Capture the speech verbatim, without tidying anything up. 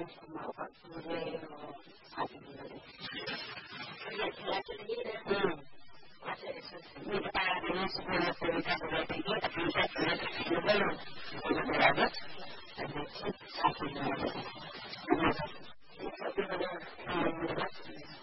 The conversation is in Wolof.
Mm. Mi papà benissimo nella comunità dove è venuta, princessa, nel film bello, quello che era detto, ha detto, sa che non è